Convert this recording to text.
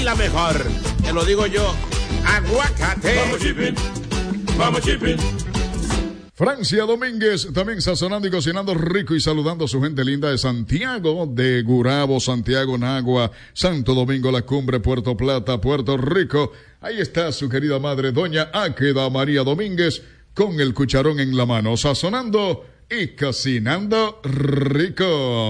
la mejor, te lo digo yo, aguacate. Vamos, Chipping. Francia Domínguez, también sazonando y cocinando rico y saludando a su gente linda de Santiago, de Gurabo, Santiago, Nagua, Santo Domingo, La Cumbre, Puerto Plata, Puerto Rico. Ahí está su querida madre, doña Áqueda María Domínguez, con el cucharón en la mano, sazonando y cocinando rico.